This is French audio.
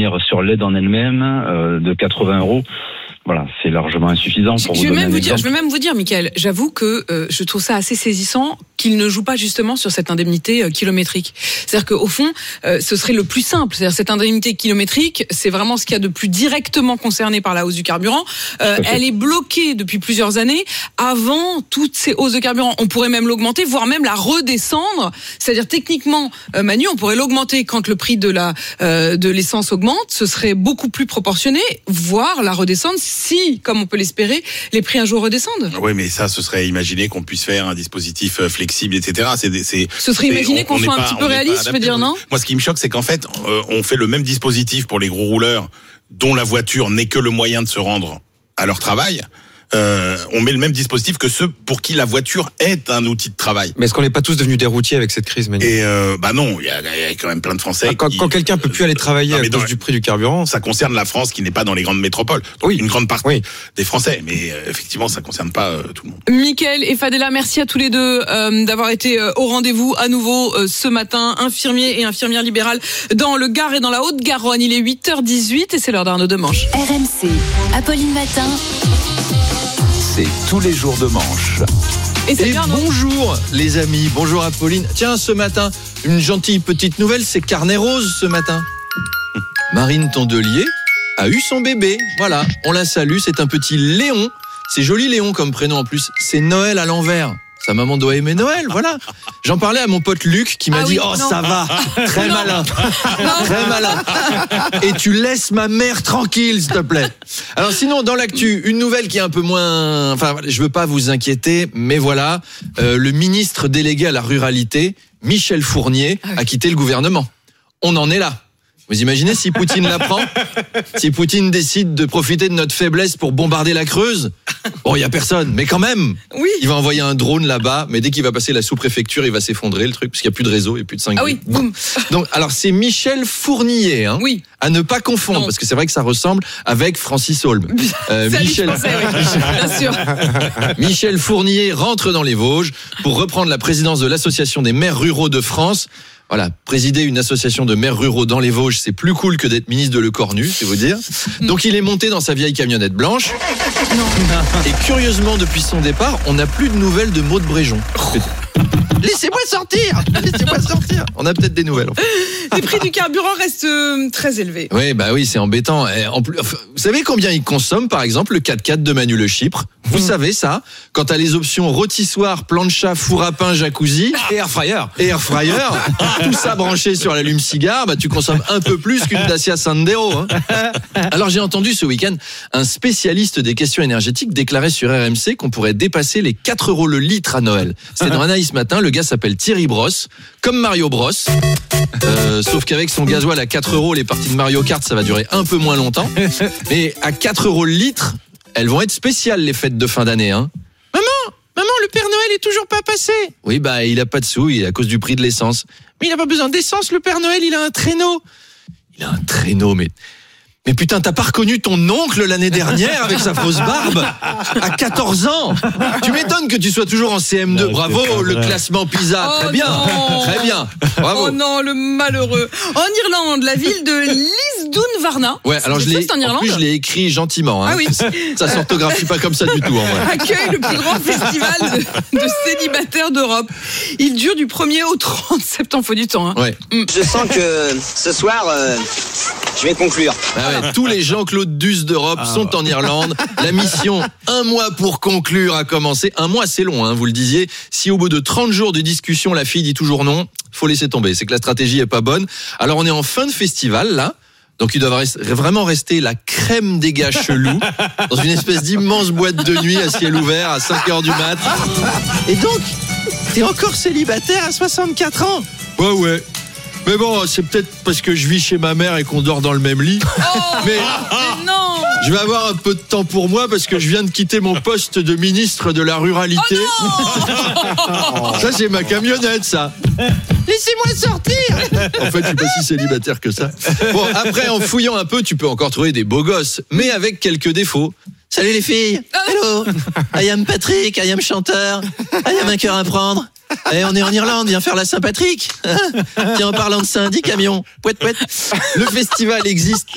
revenir sur l'aide en elle-même de 80 €. Voilà, c'est largement insuffisant pour vous donner un exemple. Je vais même vous dire, Mickaël, j'avoue que je trouve ça assez saisissant qu'il ne joue pas justement sur cette indemnité kilométrique. C'est-à-dire qu'au fond, ce serait le plus simple. C'est-à-dire cette indemnité kilométrique, c'est vraiment ce qu'il y a de plus directement concerné par la hausse du carburant. Elle est bloquée depuis plusieurs années. Avant toutes ces hausses de carburant, on pourrait même l'augmenter, voire même la redescendre. C'est-à-dire techniquement, Manu, on pourrait l'augmenter quand le prix de l'essence augmente. Ce serait beaucoup plus proportionné, voire la redescendre si, comme on peut l'espérer, les prix un jour redescendent. Oui, mais ça, ce serait imaginer qu'on puisse faire un dispositif flexible, etc. Ce serait imaginer qu'on soit un petit peu réaliste, je veux dire, non ? Moi, ce qui me choque, c'est qu'en fait, on fait le même dispositif pour les gros rouleurs dont la voiture n'est que le moyen de se rendre à leur travail. On met le même dispositif que ceux pour qui la voiture est un outil de travail. Mais est-ce qu'on n'est pas tous devenus des routiers avec cette crise, Manu ? Et non, il y a quand même plein de Français. Quand quelqu'un peut plus aller travailler à cause du prix du carburant, ça concerne la France qui n'est pas dans les grandes métropoles. Donc une grande partie des Français, mais effectivement, ça concerne pas tout le monde. Mickaël et Fadela, merci à tous les deux d'avoir été au rendez-vous à nouveau ce matin. Infirmier et infirmière libérale dans le Gard et dans la Haute-Garonne. Il est 8h18 et c'est l'heure d'Arnaud Demanche. RMC, Apolline Matin. C'est tous les jours de manche. Et bonjour les amis, bonjour Apolline. Tiens, ce matin, une gentille petite nouvelle, c'est Carnet Rose ce matin. Marine Tondelier a eu son bébé, voilà, on la salue, c'est un petit Léon. C'est joli Léon comme prénom en plus, c'est Noël à l'envers. Sa maman doit aimer Noël, voilà. J'en parlais à mon pote Luc qui m'a dit « Oh, ça va, très malin, très malin. Et tu laisses ma mère tranquille, s'il te plaît. » Alors sinon, dans l'actu, une nouvelle qui est un peu moins... Enfin, je veux pas vous inquiéter, mais voilà, le ministre délégué à la ruralité, Michel Fournier, a quitté le gouvernement. On en est là. Vous imaginez si Poutine l'apprend ? Si Poutine décide de profiter de notre faiblesse pour bombarder la Creuse ? Bon, il y a personne, mais quand même. Oui. Il va envoyer un drone là-bas, mais dès qu'il va passer la sous-préfecture, il va s'effondrer le truc parce qu'il n'y a plus de réseau et plus de 5G. Ah oui, boum. Donc, alors c'est Michel Fournier, hein. Oui. À ne pas confondre, parce que c'est vrai que ça ressemble avec Francis Holm. Michel, bien sûr. Michel Fournier rentre dans les Vosges pour reprendre la présidence de l'Association des maires ruraux de France. Voilà, présider une association de maires ruraux dans les Vosges, c'est plus cool que d'être ministre de Le Cornu, c'est vous dire. Donc il est monté dans sa vieille camionnette blanche. Non. Et curieusement, depuis son départ, on n'a plus de nouvelles de Maud Bréjon. Laissez-moi sortir. On a peut-être des nouvelles. Les prix du carburant restent très élevés. Oui, c'est embêtant. Et en plus, vous savez combien il consomme, par exemple, le 4x4 de Manu Le Chypre ? Vous savez ça ? Quand t'as les options rôtissoir, plancha, four à pain, jacuzzi et air fryer, tout ça branché sur l'allume-cigare, tu consommes un peu plus qu'une Dacia Sandero. Hein. Alors j'ai entendu ce week-end un spécialiste des questions énergétiques déclarer sur RMC qu'on pourrait dépasser les 4 € le litre à Noël. C'était dans Anaïs Matin, le gars s'appelle Thierry Brosse, comme Mario Bros. Sauf qu'avec son gasoil à 4 €, les parties de Mario Kart, ça va durer un peu moins longtemps. Mais à 4 € le litre, elles vont être spéciales les fêtes de fin d'année. Hein. Maman, le Père Noël est toujours pas passé. Oui, il a pas de sous, il est à cause du prix de l'essence. Mais il a pas besoin d'essence, le Père Noël, il a un traîneau. Il a un traîneau, mais putain, t'as pas reconnu ton oncle l'année dernière avec sa fausse barbe à 14 ans. Tu m'étonnes que tu sois toujours en CM2. Bravo, le classement PISA. Oh très bien. Non. Très bien. Bravo. Oh non, le malheureux. En Irlande, la ville de Lisdoonvarna. Ouais, alors en plus je l'ai écrit gentiment. Hein. Ah oui. Ça s'orthographie pas comme ça du tout, en vrai. Accueille le plus grand festival de célibataires d'Europe. Il dure du 1er au 30 septembre, faut du temps. Hein. Ouais. Je sens que ce soir, je vais conclure. Tous les Jean-Claude Duss d'Europe sont en Irlande. La mission 1 mois pour conclure a commencé. 1 mois, c'est long, hein, vous le disiez. Si au bout de 30 jours de discussion, la fille dit toujours non, faut laisser tomber. C'est que la stratégie est pas bonne. Alors on est en fin de festival, là. Donc il doit vraiment rester la crème des gars chelous dans une espèce d'immense boîte de nuit à ciel ouvert à 5h du mat. Et donc, t'es encore célibataire à 64 ans ? Ouais. Mais bon, c'est peut-être parce que je vis chez ma mère et qu'on dort dans le même lit. Mais non. Je vais avoir un peu de temps pour moi parce que je viens de quitter mon poste de ministre de la ruralité. Ça, c'est ma camionnette, ça. Laissez-moi sortir. En fait, je suis pas si célibataire que ça. Bon, après, en fouillant un peu, tu peux encore trouver des beaux gosses, mais avec quelques défauts. Salut les filles. Hello. I am Patrick, I am chanteur. I am un cœur à prendre. On est en Irlande, viens faire la Saint-Patrick. Tiens, en parlant de ça, 10 camions. Pouet. Le festival existe